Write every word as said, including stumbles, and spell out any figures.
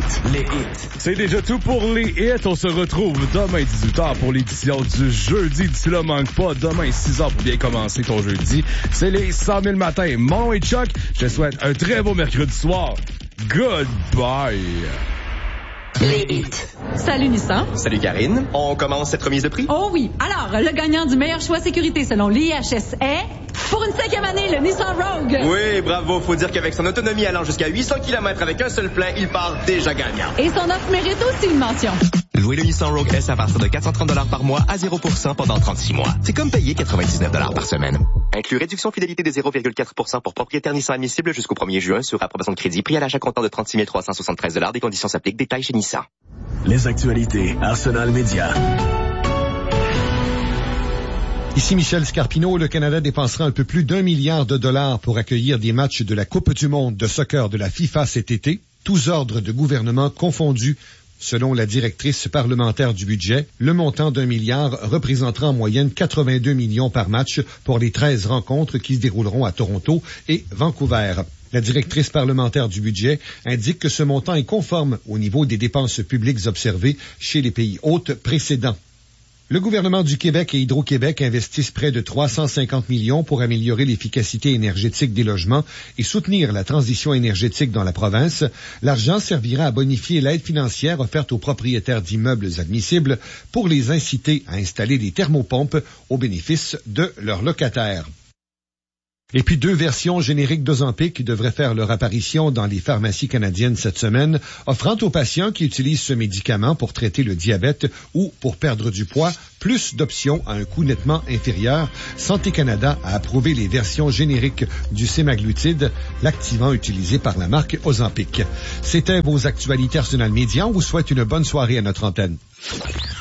Les hits. C'est déjà tout pour les hits. On se retrouve demain dix-huit heures pour l'édition du jeudi. D'ici là, manque pas. Demain six heures pour bien commencer ton jeudi. C'est les cent mille matins. Mon nom est Chuck. Je te souhaite un très beau mercredi soir. Goodbye. Les hits. Salut Nissan. Salut Karine. On commence cette remise de prix? Oh oui. Alors, le gagnant du meilleur choix sécurité selon l'I H S est... Pour une cinquième année, le Nissan Rogue. Oui, bravo. Faut dire qu'avec son autonomie allant jusqu'à huit cents kilomètres avec un seul plein, il part déjà gagnant. Et son offre mérite aussi une mention. Louez le Nissan Rogue S à partir de quatre cent trente dollars par mois à zéro pour cent pendant trente-six mois. C'est comme payer quatre-vingt-dix-neuf dollars par semaine. Inclus réduction fidélité de zéro virgule quatre pour cent pour propriétaire Nissan admissible jusqu'au premier juin sur approbation de crédit. Prix à l'achat comptant de trente-six mille trois cent soixante-treize dollars. Des conditions s'appliquent. Détails chez Nissan. Les actualités Arsenal Média. Ici Michel Scarpino. Le Canada dépensera un peu plus d'un milliard de dollars pour accueillir des matchs de la Coupe du monde de soccer de la FIFA cet été, tous ordres de gouvernement confondus. Selon la directrice parlementaire du budget, le montant d'un milliard représentera en moyenne quatre-vingt-deux millions par match pour les treize rencontres qui se dérouleront à Toronto et Vancouver. La directrice parlementaire du budget indique que ce montant est conforme au niveau des dépenses publiques observées chez les pays hôtes précédents. Le gouvernement du Québec et Hydro-Québec investissent près de trois cent cinquante millions pour améliorer l'efficacité énergétique des logements et soutenir la transition énergétique dans la province. L'argent servira à bonifier l'aide financière offerte aux propriétaires d'immeubles admissibles pour les inciter à installer des thermopompes au bénéfice de leurs locataires. Et puis deux versions génériques d'Ozempic devraient faire leur apparition dans les pharmacies canadiennes cette semaine, offrant aux patients qui utilisent ce médicament pour traiter le diabète ou pour perdre du poids plus d'options à un coût nettement inférieur. Santé Canada a approuvé les versions génériques du sémaglutide, l'activant utilisé par la marque Ozempic. C'était vos actualités Arsenal Média. On vous souhaite une bonne soirée à notre antenne.